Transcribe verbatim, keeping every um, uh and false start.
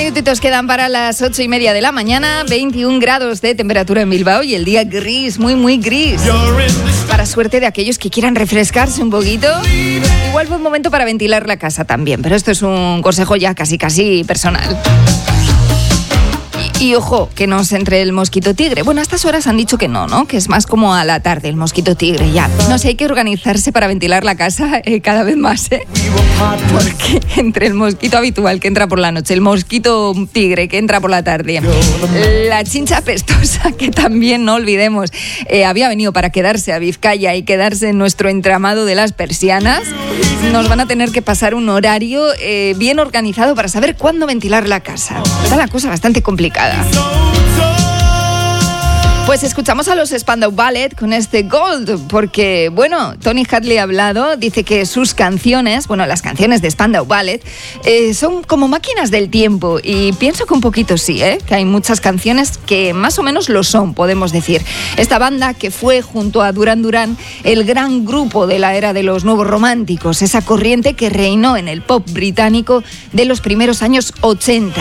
minutitos quedan para las ocho y media de la mañana, veintiún grados de temperatura en Bilbao y el día gris, muy muy gris. Para suerte de aquellos que quieran refrescarse un poquito, igual fue un momento para ventilar la casa también, pero esto es un consejo ya casi casi personal. Y ojo, que no se entre el mosquito tigre. Bueno, a estas horas han dicho que no, ¿no? Que es más como a la tarde el mosquito tigre, ya. No sé, hay que organizarse para ventilar la casa eh, cada vez más, ¿eh? Porque entre el mosquito habitual que entra por la noche, el mosquito tigre que entra por la tarde, la chincha pestosa, que también no olvidemos, eh, había venido para quedarse a Vizcaya y quedarse en nuestro entramado de las persianas, nos van a tener que pasar un horario eh, bien organizado para saber cuándo ventilar la casa. Está la cosa bastante complicada. Pues escuchamos a los Spandau Ballet con este Gold, porque, bueno, Tony Hadley ha hablado, dice que sus canciones, bueno, las canciones de Spandau Ballet, eh, son como máquinas del tiempo, y pienso que un poquito sí, ¿eh? Que hay muchas canciones que más o menos lo son, podemos decir. Esta banda que fue, junto a Duran Duran, el gran grupo de la era de los nuevos románticos, esa corriente que reinó en el pop británico de los primeros años ochenta.